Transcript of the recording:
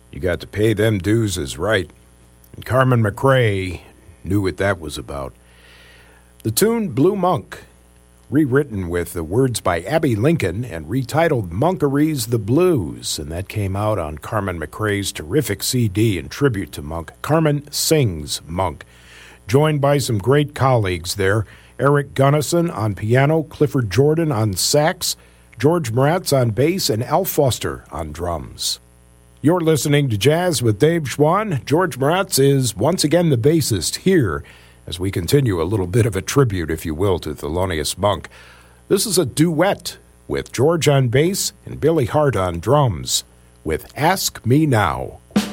You got to pay them dues is right. And Carmen McRae knew what that was about. The tune Blue Monk, rewritten with the words by Abby Lincoln and retitled Monkeries the Blues, and that came out on Carmen McRae's terrific CD in tribute to Monk, Carmen Sings Monk, joined by some great colleagues there, Eric Gunnison on piano, Clifford Jordan on sax, George Moratz on bass, and Al Foster on drums. You're listening to Jazz with Dave Schwann. George Moratz is once again the bassist here as we continue a little bit of a tribute, if you will, to Thelonious Monk. This is a duet with George on bass and Billy Hart on drums with Ask Me Now.